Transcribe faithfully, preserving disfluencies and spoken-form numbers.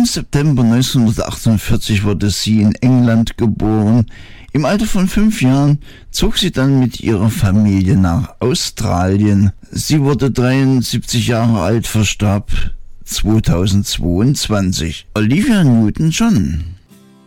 Im September neunzehnhundertachtundvierzig wurde sie in England geboren. Im Alter von fünf Jahren zog sie dann mit ihrer Familie nach Australien. Sie wurde dreiundsiebzig Jahre alt, verstarb zweitausendzweiundzwanzig. Olivia Newton-John.